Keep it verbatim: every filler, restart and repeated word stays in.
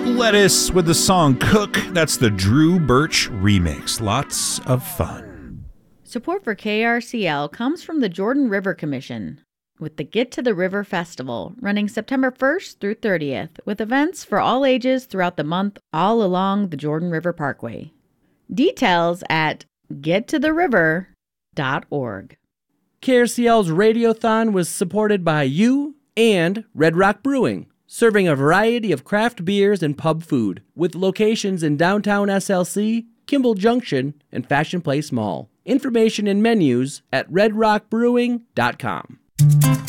Lettuce with the song Cook. That's the Drew Birch remix. Lots of fun. Support for K R C L comes from the Jordan River Commission, with the Get to the River Festival running September first through thirtieth, with events for all ages throughout the month all along the Jordan River Parkway. Details at get to the river dot org. K R C L's Radiothon was supported by you and Red Rock Brewing, serving a variety of craft beers and pub food, with locations in downtown S L C, Kimball Junction, and Fashion Place Mall. Information and menus at red rock brewing dot com.